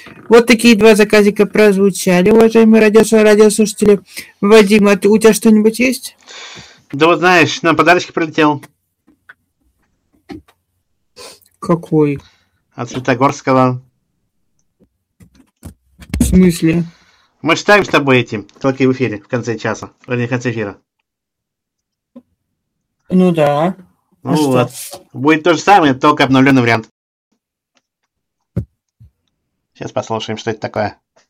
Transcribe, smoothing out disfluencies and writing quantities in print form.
Вот такие два заказика прозвучали, уважаемые радиослушатели. Вадим, а у тебя что-нибудь есть? Да вот знаешь, нам подарочек прилетел. Какой? От Светогорского. В смысле? Мы читаем с тобой эти только в эфире в конце часа. Вернее, в конце эфира. Ну да. Ну вот. Будет то же самое, только обновленный вариант. Сейчас послушаем, что это такое.